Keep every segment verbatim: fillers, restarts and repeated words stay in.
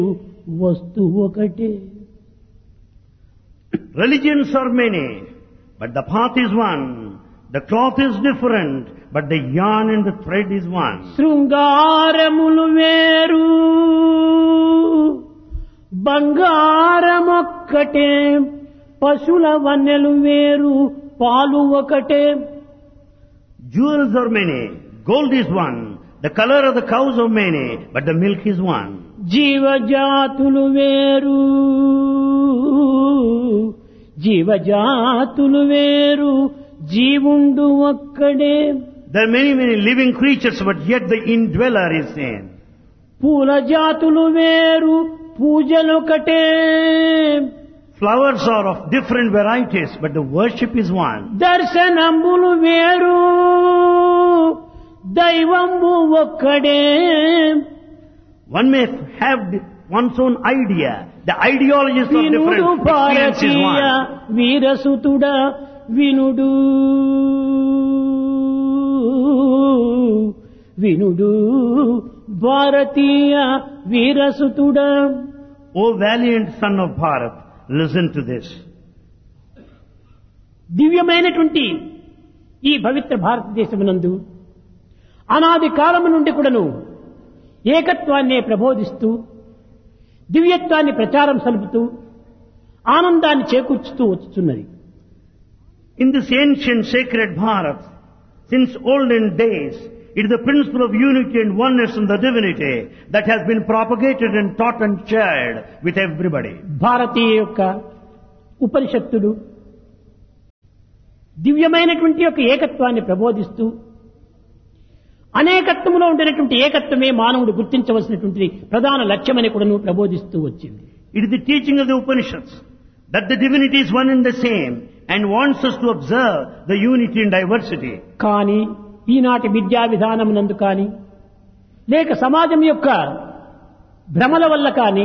వస్తు ఒకటే. Religions are many, but the path is one. The cloth is different, but the yarn and the thread is one. శృంగారములు వేరు బంగారమొక్కటే, పశుల వన్నెలు వేరు పాలు ఒకటే. Jewels are many, gold is one, the color of the cows are many, but the milk is one. జీవజాతులు వేరు జీవజాతులు వేరు జీవుండు ఒక్కడే. There are many, many living creatures, but yet the indweller is same. పూల జాతులు వేరు పూజలొకటే. Flowers are of different varieties, but the worship is one. దర్శనంబులు వేరు దైవంబు ఒక్కడే. One may have one's own idea. The ideologies are వినుడు different. Experience is Bharatiya one. వీరసుతుడ వినుడు వినుడు భారతీయ వీరసుతుడ. O valiant son of Bharat, listen to this. దివ్యమైనటువంటి ఈ పవిత్ర భారతదేశమునందు అనాది కాలము నుండి కూడాను ఏకత్వాన్నే ప్రబోధిస్తూ దివ్యత్వాన్ని ప్రచారం సలుపుతూ ఆనందాన్ని చేకూర్చుతూ వచ్చుతున్నది. In this ancient sacred Bharat, since olden days, it is the principle of unity and oneness in the divinity that has been propagated and taught and shared with everybody. భారతీయ యొక్క ఉపనిషత్తులు దివ్యమైనటువంటి యొక్క ఏకత్వాన్ని ప్రబోధిస్తూ అనేకత్వంలో ఉండేటువంటి ఏకత్వమే మానవుడు గుర్తించవలసినటువంటి ప్రధాన లక్ష్యమని కూడాను ప్రబోధిస్తూ వచ్చింది. It is the teaching of the Upanishads that the divinity is one and the same and wants us to observe the unity and diversity. కానీ ఈనాటి విద్యా విధానమునందు కానీ లేక సమాజం యొక్క భ్రమల వల్ల కానీ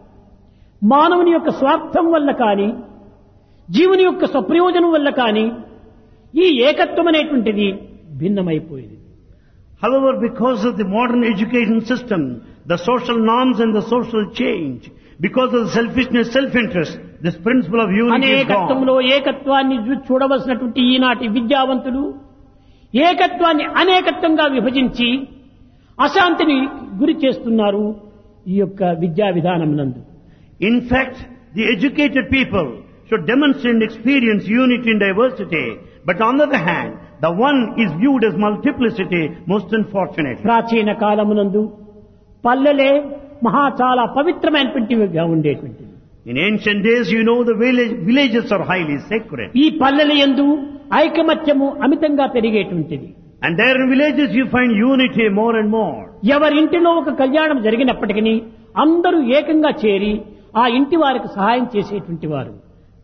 మానవుని యొక్క స్వార్థం వల్ల కానీ జీవుని యొక్క స్వప్రయోజనం వల్ల కానీ ఈ ఏకత్వం అనేటువంటిది భిన్నమైపోయింది. However, because of the modern education system, the social norms and the social change, because of the selfishness, self-interest, this principle of unity is అనేకత్వంలో gone. ఏకత్వాన్ని చూ- చూడవలసినటువంటి ఈనాటి విద్యావంతులు ఏకత్వాన్ని అనేకత్వంగా విభజించి అశాంతిని గురి చేస్తున్నారు ఈ యొక్క విద్యా విధానం నందు. In fact, the educated people should demonstrate and experience unity and diversity, but on the other hand, the one is viewed as multiplicity, most unfortunately. ప్రాచీన కాలమునందు పల్లెలే మహా చాలా పవిత్రమైనటువంటివిగా ఉండేటువంటివి. In ancient days, you know, the village, villages are highly sacred. ఈ పల్లెల యందు ఐకమత్యము అమితంగా పెరిగేటువంటిది. And there in villages you find unity more and more. ఎవరింటిలో ఒక కళ్యాణం జరిగినప్పటికీ అందరూ ఏకంగా చేరి ఆ ఇంటి వారికి సహాయం చేసేటువంటి వారు.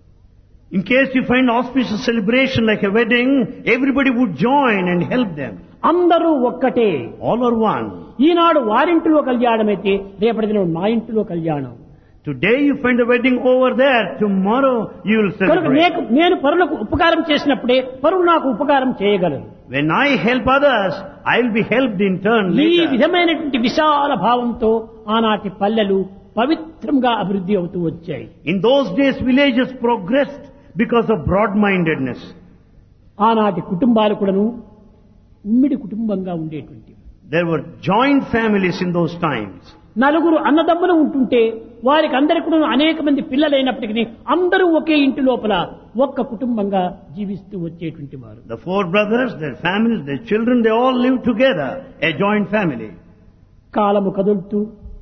In case you find auspicious celebration like a wedding, everybody would join and help them. అందరూ ఒక్కటే. All are one. ఈనాడు వారింటిలో కళ్యాణం అయితే రేపటి దినం నా ఇంటిలో కళ్యాణం. Today you find a wedding over there, tomorrow you will కనుక celebrate. నేను నేను పరులకు ఉపకారం చేసినప్పుడే పరులు నాకు ఉపకారం చేయగలరు. When I help others, I will be helped in turn ఈ later. విధమైనటువంటి విశాల భావంతో ఆనాటి పల్లెలు పవిత్రంగా అభివృద్ధి అవుతూ వచ్చాయి. In those days villages progressed because of broad-mindedness. ఆనాటి కుటుంబాలు కూడాను ఉమ్మిడి కుటుంబంగా ఉండేటువంటి There were joint families in those times. నలుగురు అన్నదమ్ములు ఉంటుంటే వారికి అందరికి కూడా అనేక మంది పిల్లలైనప్పటికీ అందరూ ఒకే ఇంటి లోపల ఒక్క కుటుంబంగా జీవిస్తూ వచ్చేటువంటి వారు. The four brothers, their families, their children, they all lived together, a joint family. కాలము కదులుతూ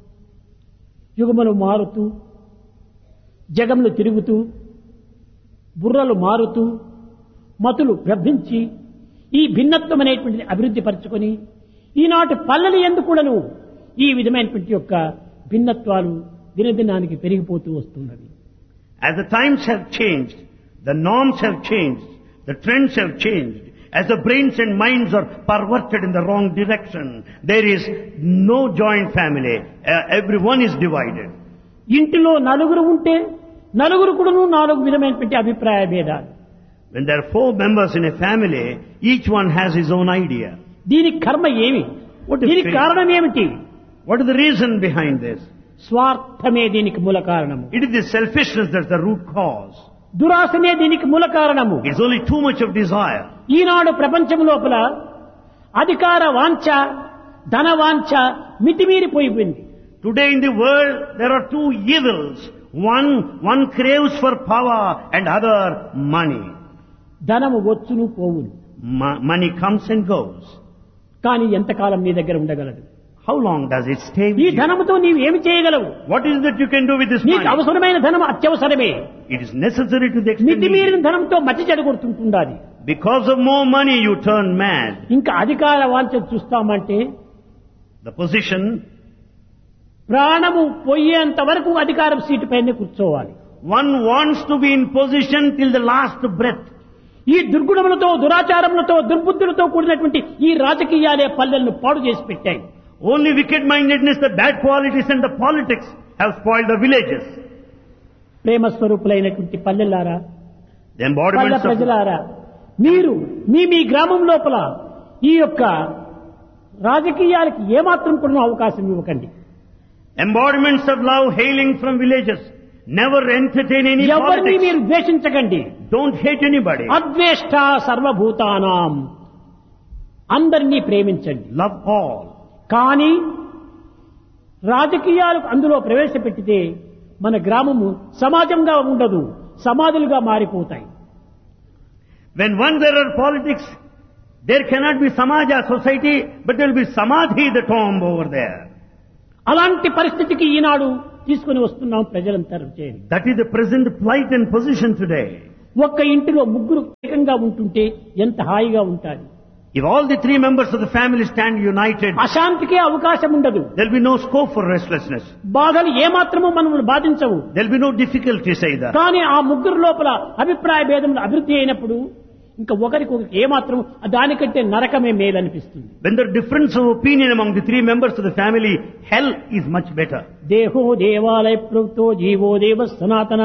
యుగములు మారుతూ జగములు తిరుగుతూ బుర్రలు మారుతూ మతులు భ్రమించి ఈ భిన్నత్వం అనేటువంటిది అభివృద్ధి పరచుకొని ఈనాటి పల్లెలు ఎందుకు కూడాను ఈ విధమైనటువంటి యొక్క భిన్నత్వాలు దినదినానికి పెరిగిపోతూ వస్తున్నవి. As the times have changed, the norms have changed, the trends have changed. As the brains and minds are perverted in the wrong direction, there is no joint family. Uh, everyone is divided. ఇంటిలో నలుగురు ఉంటే నలుగురు కూడాను నాలుగు విధమైనటువంటి అభిప్రాయ భేదాలు. When there are four members in a family, each one has his own idea. దీనికి కర్మ ఏమి? What is దీనికి fate? కారణం ఏమిటి? What is the reason behind this? స్వార్థమే దీనికి మూల కారణము. It is the selfishness that's the root cause. దురాశనే దీనికి మూల కారణము. It's only too much of desire. ఈనాడు ప్రపంచం లోపల అధికార వాంఛ, ధన వాంఛ మితిమీరిపోయింది. Today in the world there are two evils. One, one craves for power and other money. ధనము వచ్చును పోవును. Mo- money comes and goes. కానీ ఎంతకాలం నీ దగ్గర ఉండగలదు? How long does it stay with ఈ you? ధనముతో నీవు ఏమి చేయగలవు? What is that you can do with this నీకు money? అవసరమైన ధనం అత్యవసరమే. It is necessary to the extent మితిమీరిన needed. ధనంతో మతి చెడగొడుతుంటుండాలి. Because of more money you turn mad. ఇంకా అధికార వాంఛ చూస్తామంటే The position, ప్రాణము పోయేంత వరకు అధికారం సీటు పైన కూర్చోవాలి. one wants to be in position till the last breath. ఈ దుర్గుణములతో, దురాచారములతో, దుర్బుద్ధులతో కూడినటువంటి ఈ రాజకీయాలే పల్లెలను పాడు చేసి పెట్టాయి. Only wicked-mindedness, the bad qualities and the politics have spoiled the villages. Prema స్వరూపులైనటువంటి పల్లెలారా, The పల్లె embodiments of ప్రజలారా, మీరు మీ మీ గ్రామం లోపల ఈ యొక్క రాజకీయాలకి ఏమాత్రం కూడా అవకాశం ఇవ్వకండి. embodiments of love hailing from villages. Never entertain any ఎవరిని politics. మీరు ద్వేషించకండి. Don't hate anybody. అద్వేష్ట సర్వభూతానాం, అందరినీ ప్రేమించండి. Love all. కానీ రాజకీయాలకు అందులో ప్రవేశపెట్టితే మన గ్రామము సమాజంగా ఉండదు, సమాధులుగా మారిపోతాయి. When once there are politics, there cannot be samaja, society, but there will be samadhi, the tomb over there. అలాంటి పరిస్థితికి ఈనాడు తీసుకుని వస్తున్నాం ప్రజలంతా చేరి. That is the present plight and position today. ఒక్క ఇంటిలో ముగ్గురు ఏకంగా ఉంటుంటే ఎంత హాయిగా ఉంటాది. If all the three members of the family stand united, అశాంతికే అవకాశం ఉండదు. there will be no scope for restlessness. బాధలు ఏమాత్రమూ మనల్ని బాధించవు. There will be no difficulties either. కానీ ఆ ముగ్గురు లోపల అభిప్రాయ భేదములు అభివృద్ధి అయినప్పుడు ఇంకా ఒకరికొకరికి ఏమాత్రం దానికంటే నరకమే మేలనిపిస్తుంది. When there is difference of opinion among the three members of the family, hell is much better. దేహో దేవాలయ ప్రవృత్తో జీవో దేవ సనాతన.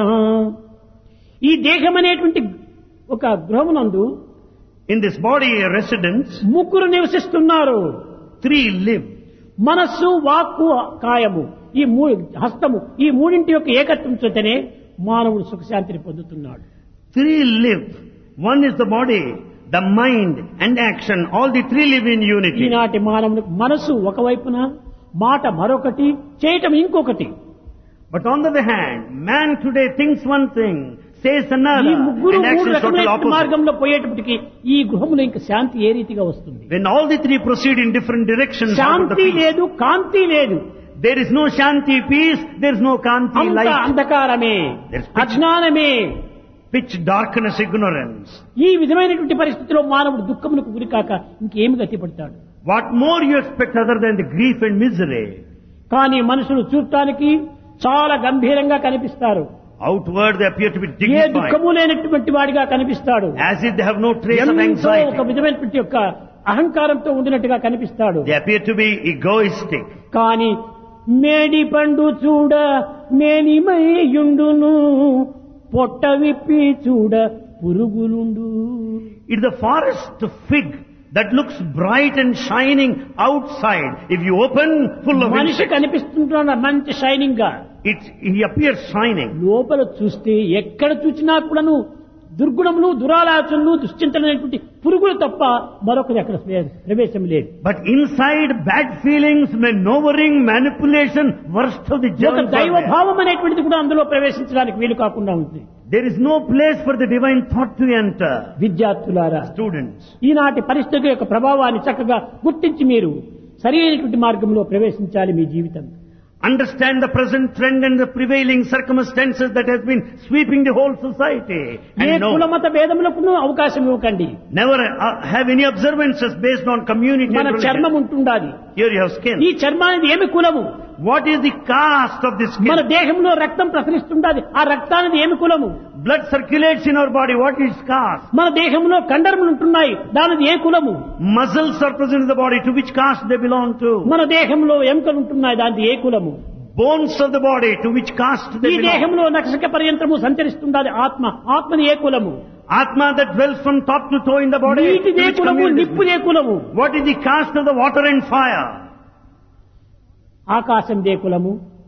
ఈ దేహం అనేటువంటి ఒక గృహమునందు In this body residence, ముగ్గురు నివసిస్తున్నారు. three live. మనస్సు, వాక్కు, కాయము, ఈ మూ హస్తము, ఈ మూడింటి యొక్క ఏకత్వం చేతనే మానవుడు సుఖశాంతిని పొందుతున్నాడు. Three live. One is the body, the mind and action. All the three live in unity. ఈనాటి మానవునికి మనస్సు ఒకవైపున, మాట మరొకటి, చేయటం ఇంకొకటి. But on the other hand, man today thinks one thing, says ఈ another, ముగ్గురు and acts మూడు is totally రకమైన opposite. మార్గంలో పోయేటప్పటికి ఈ గృహంలో ఇంకా శాంతి ఏ రీతిగా వస్తుంది? When all the three proceed in different directions, how about the Shanti peace? లేదు, కాంతి లేదు. There is no shanti peace, there is no kanti అంత light. అంధకారమే, There's pitch. అజ్ఞానమే. Pitch darkness, ignorance. ఈ విధమైనటువంటి పరిస్థితిలో మానవుడు దుఃఖములకు గురికాక ఇంకేమి గతిపడతాడు? What more you expect other than the grief and misery? కానీ మనుషులు చూడటానికి చాలా గంభీరంగా కనిపిస్తారు. Outward they appear to be A dignified, దుఃఖము లేనటువంటి వాడిగా కనిపిస్తాడు. as if they have no trace of ఎంతో ఒక anxiety. విధమైనటువంటి యొక్క అహంకారంతో ఉండినట్టుగా కనిపిస్తాడు. They appear to be egoistic. కానీ మేడి పండు చూడ మేనిమయుండును, పొట్ట విప్పి చూడ పురుగులుండు. It's the forest fig that looks bright and shining outside. If you open, full of మనిషి insects. కనిపిస్తుంటున్నాడు మంచి షైనింగ్ గా, It's, he appears shining. లోపల చూస్తే ఎక్కడ చూసినా కూడాను దుర్గుణములు, దురాలోచనలు, దుశ్చింతనైనటువంటి పురుగులు తప్ప మరొకటి అక్కడ ప్రవేశం లేదు. But inside, bad feelings, maneuvering, manipulation, worst of the ఒక germs are దైవ there. భావం అనేటువంటిది కూడా అందులో ప్రవేశించడానికి వీలు కాకుండా ఉంది. There is no place for the divine thought to enter. విద్యార్థులారా, Students, ఈనాటి పరిస్థితి యొక్క ప్రభావాన్ని చక్కగా గుర్తించి మీరు సరైనటువంటి మార్గంలో ప్రవేశించాలి మీ జీవితం. understand the present trend and the prevailing circumstances that has been sweeping the whole society. A And no, కులమత భేదములకు అవకాశం ఇవ్వకండి. never uh, have any observances based on community మన and చర్మం religion. ఉంటుండాలి. Here you have ఈ skin. చర్మానికి ఏమి కులము? What is the caste of this మన skin? దేహంలో రక్తం ప్రసరిస్తుండాలి. ఆ రక్తానికి ఏమి కులము? Blood circulates in our body. What is caste? మన దేహంలో కండరములు ఉంటున్నాయి. దానిది ఏ కులము? Muscles are present in the body. To which caste they belong to? మన దేహంలో ఎముకలు ఉంటున్నాయి. దానిది ఏ కులము? Bones of the body. To which caste ఈ they belong? దేహంలో నక్షక పర్యంతరము సంచరిస్తుండాలి ఆత్మ. ఆత్మని ఏ కులము? Atma that dwells from top to toe in the body. నీటి To ఏ which కులము? community? నిప్పు ఏ కులము? What is the caste of the water and fire? ఆకాశం దే కులము,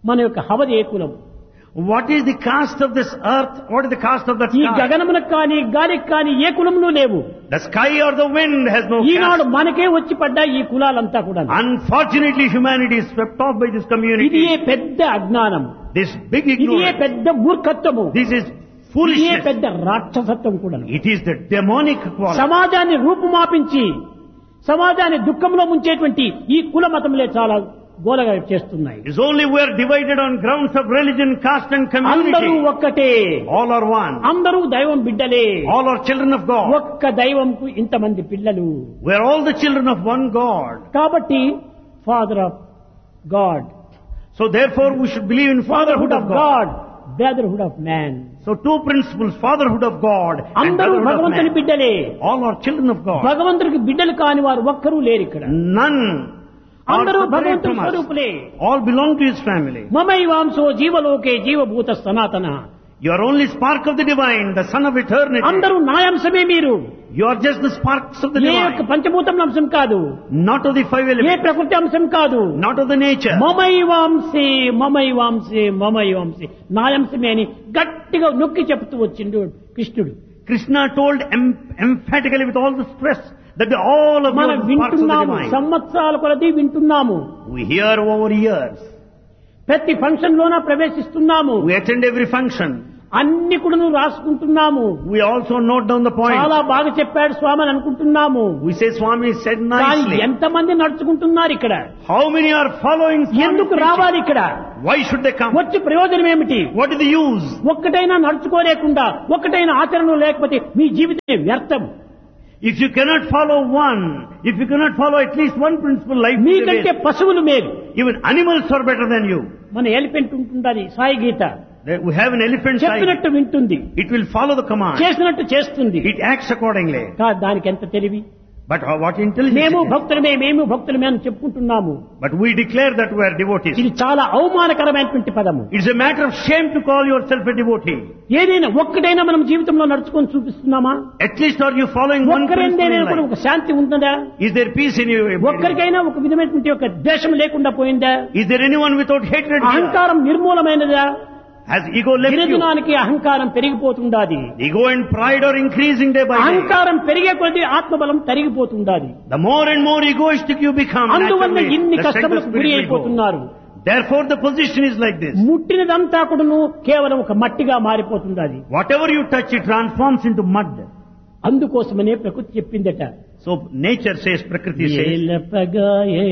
మన యొక్క హవది ఏ కులం? What is the caste of this earth? What is the caste of that ఈ sky? గగనమునకు కానీ గాలికి కానీ ఏ కులంలో లేవు. The sky or the wind has no Eenadu caste. మనకే వచ్చి పడ్డా ఈ కులాలంతా కూడా. Unfortunately, humanity is swept off by this ఇది community. ఏ పెద్ద అజ్ఞానం, This big ఇది ఏ ignorance. పెద్ద మూర్ఖత్వము, This is ఇది ఏ foolishness. పెద్ద రాక్షసత్వం కూడా. It is the demonic quality. సమాజాన్ని రూపుమాపించి సమాజాన్ని దుఃఖంలో ముంచేటువంటి ఈ కుల మతములే చాలా గోలగా చేస్తున్నాయి. It's only we are divided on grounds of religion, caste and అందరూ community. ఒక్కటే, All are one. అందరూ దైవం బిడ్డలే. All are children of God. ఒక్క దైవంకు ఇంతమంది పిల్లలు. We are all the children of one God. కాబట్టి father of God, So therefore we should believe in fatherhood fatherhood of of God. God, brotherhood of man. So two principles, fatherhood of God and అందరూ brotherhood of భగవంతుని man. బిడ్డలే. All are children of God. భగవంతుడికి బిడ్డలు కాని వారు ఒక్కరూ లేరు ఇక్కడ. None are అందరూ separate భగవంతుని from us. స్వరూపులే. All belong to His family. మమైవాంసో జీవలోకే జీవభూత సనాతన. You are only spark of the divine, the son of eternity. అందరూ నాయాంశమే మీరు. You are just the sparks of the ఏ యొక్క divine. పంచభూతముల అంశం కాదు, Not of the five A elements. ప్రకృతి అంశం కాదు. Not of the nature. మమైవాంసే మమైవాంసే మమైవాంసే నాయంశమే అని గట్టిగా నొక్కి చెప్తూ వచ్చిండు కృష్ణుడు. Krishna told em- emphatically with all the stress that the, all of you మనం are the sparks of the వింటున్నాము, divine. సంవత్సరాల కొలది వింటున్నాము, We hear over years. ప్రతి ఫంక్షన్ లోన ప్రవేశిస్తున్నాము, We attend every function. అన్ని కూడా రాసుకుంటున్నాము. We also note down the point. చాలా బాగా చెప్పాడు స్వామి అని అనుకుంటున్నాము. We say Swami said కానీ nicely. ఎంతమంది నడుచుకుంటున్నారు ఇక్కడ? How many are following Swami's ఎందుకు teaching? రావాలి ఇక్కడ? Why should they come? వచ్చి ప్రయోజనం ఏమిటి? What is the use? ఒక్కటైనా నడుచుకోలేకుండా ఒక్కటైనా ఆచరణ లేకపోతే మీ జీవితమే వ్యర్థం. If you cannot follow one, if you cannot follow at least one principle, life is a మీకంటే waste. పశువులు మేలు. Even animals are better than you. మన ఎలిఫెంట్ ఉంటుందని సాయి గీత There- We have an elephant side. చెప్పినట్టు వింటుంది, It will follow the command. చేసినట్టు చేస్తుంది. It acts accordingly. కా- దానికి ఎంత తెలివి. But how- what intelligence మేము it is. భక్తులమే మేము భక్తులమే అని చెప్పుకుంటున్నాము. But we declare that we are devotees. ఇది చాలా అవమానకరమైనటువంటి పదము. It's a matter of shame to call yourself a devotee. ఏదైనా ఒక్కటైనా మనం జీవితంలో నడుచుకొని చూపిస్తున్నామా? At least are you following one principle ఒక్కరైనా in కూడా life? ఒక శాంతి ఉంటుందా? Is there peace in you? ఒక్కరికైనా ఒక విధమైనటువంటి ఒక ద్వేషం లేకుండా పోయిందా? Is there anyone without hatred here? అహంకారం నిర్మూలమైనదా? Has ego left you? దినదినానికి అహంకారం పెరిగిపోతుండాది. Ego and pride are increasing day by day. అహంకారం పెరిగే కొద్దీ ఆత్మబలం తరిగిపోతుండాది. The more and more egoistic you become, అందువల్ల naturally, ఇన్ని the strength of కష్టములకు spirit గురి will go. అయిపోతున్నారు. Therefore the position is like this. ముట్టినదంతా కూడాను కేవలం ఒక మట్టిగా మారిపోతుండాది. Whatever you touch, it transforms into mud. అందుకోసమనే ప్రకృతి చెప్పిందట, So nature says, Prakriti says, ఏలపగాయే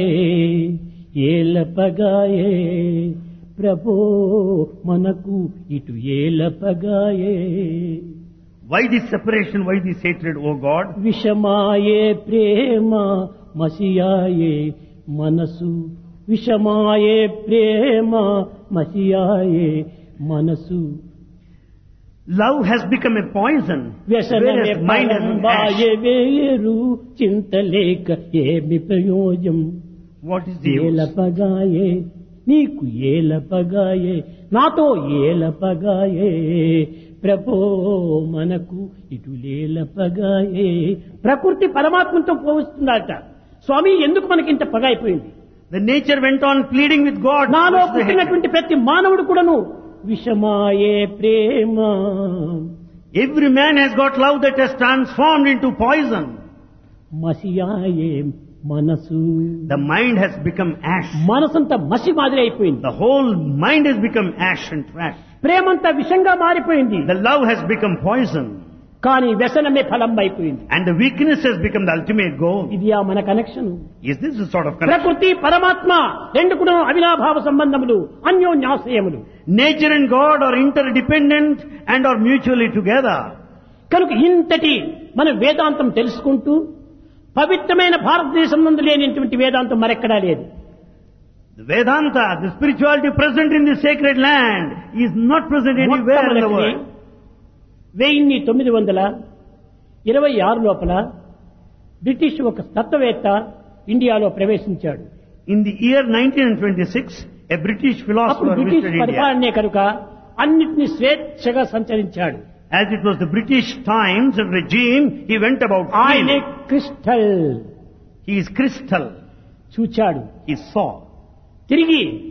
ఏలపగాయే ప్రభో మనకు ఇటు ఏలపగాయే. why this separation, why this hatred, O God? విషమాయే ప్రేమ మసియాయే మనసు, విషమాయే ప్రేమ మసియాయే మనసు. Love has become a poison, వ్యసనమే whereas mind has been ash. పరంబాయే వేరు చింతలేక ఏమి ప్రయోజం. What is the use? ఏలపగాయే నీకు ఏలపగాయే నాతో ఏలపగాయే ప్రభో మనకు ఇటు లేలపగాయే. ప్రకృతి పరమాత్మతో పోవస్తుందట. స్వామి ఎందుకు మనకి ఇంత పగ అయిపోయింది? The nature went on pleading with God. నాలో What's the hatred? పుట్టినటువంటి ప్రతి మానవుడు కూడాను విషమాయే ప్రేమ. Every man has got love that has transformed into poison. మసియాయే మనసు. The mind has become ash. మనసంతా మసి మాదిరి అయిపోయింది. The whole mind has become ash and trash. ప్రేమంతా విషంగా మారిపోయింది. The love has become poison. కానీ వ్యసనమే ఫలం అయిపోయింది. And the weakness has become the ultimate goal. ఇది ఆ మన connection. Is this a sort of connection? ప్రకృతి పరమాత్మ రెండు కూడా అవినాభావ సంబంధములు, అన్యోన్యాశ్రయములు. Nature and God are interdependent and are mutually together. కనుక ఇంతటి మన వేదాంతం తెలుసుకుంటూ పవిత్రమైన భారతదేశం నందు లేనిటువంటి వేదాంతం మరెక్కడా లేదు. The Vedanta, the spirituality present in the sacred land is not present anywhere in the world. వెయ్యి తొమ్మిది వందల ఇరవై ఆరు లోపల బ్రిటిష్ ఒక తత్వవేత్త ఇండియాలో ప్రవేశించాడు. In the year nineteen twenty-six, a British అప్పుడు philosopher బ్రిటిష్ visited India. పరిపాలనే కనుక అన్నిటినీ స్వేచ్ఛగా సంచరించాడు. As it was the British times and regime, he went about ఆయనే freely. Crystal He is crystal. చూచాడు. He saw. తిరిగి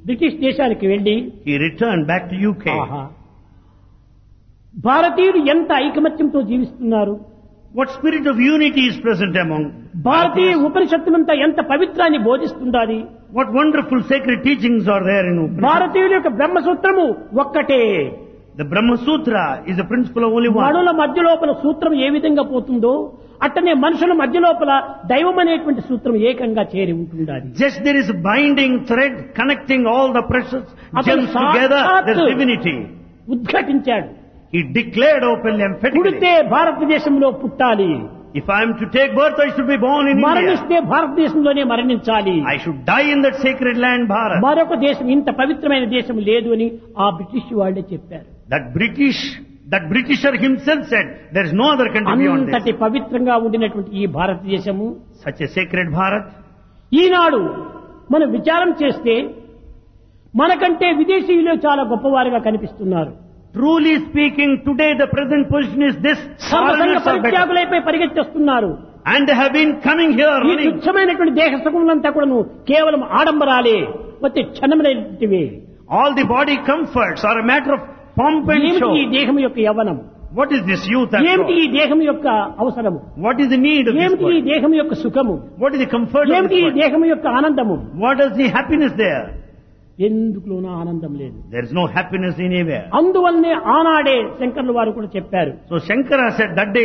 బ్రిటిష్ దేశానికి వెళ్లి he returned back to U K. ఆహా, భారతీయులు ఎంత ఐకమత్యంతో జీవిస్తున్నారు, What spirit of unity is present among Bharatiya Bharatiyas? ఉపనిషత్తులంతా ఎంత పవిత్రాన్ని బోధిస్తుండాలి. What wonderful sacred teachings are there in Upanishad? భారతీయుల యొక్క బ్రహ్మసూత్రము ఒక్కటే. The Brahma Sutra is the principle of only one. మనుల మధ్య లోపల సూత్రం ఏ విధంగా పోతుందో అట్టనే మనుషుల మధ్య లోపల దైవం అనేటువంటి సూత్రం ఏకంగా చేరి ఉంటుండాలి. Just there is a binding thread connecting all the precious అతను gems together, సాక్షాత్తు there's divinity. ఉద్ఘాటించాడు. He declared openly, emphatically, పుడితే భారతదేశంలో పుట్టాలి, if I am to take birth, I should be born in India. మరణిస్తే భారతదేశంలోనే మరణించాలి. I should die in that sacred land, Bharat. మరొక దేశం ఇంత పవిత్రమైన దేశం లేదు అని ఆ బ్రిటిష్ వాళ్ళే చెప్పారు. That British, that Britisher himself said, there is no other country beyond this. అంతటి పవిత్రంగా ఉండినటువంటి ఈ భారతదేశము Such a sacred Bharat. ఈనాడు మనం విచారం చేస్తే మనకంటే విదేశీయులు చాలా గొప్పవారుగా కనిపిస్తున్నారు. Truly speaking, today the present position is this: సర్వసంగ foreigners are better. పరిత్యాగులైపై పరిగెత్తేస్తున్నారు. And they have been coming here ఈ running. తుచ్చమైనటువంటి దేహ సుఖములంతా కూడాను కేవలం ఆడంబరాలే, వచ్చే క్షణమైనటువంటివి. All the body comforts are a matter of pomp and ఏమిటి ఈ show. దేహం యొక్క యవ్వనం, What is this youth after ఏమిటి ఈ all? దేహం యొక్క అవసరము, What is the need of this ఏమిటి ఈ body? దేహం యొక్క సుఖము, What is the comfort of ఏమిటి this ఈ body? దేహం యొక్క ఆనందము. What is the happiness there? ఎందుకులోనూ ఆనందం లేదు. There is no happiness anywhere. అందువల్లనే ఆనాడే శంకర్లు వారు కూడా చెప్పారు, So Shankara said that day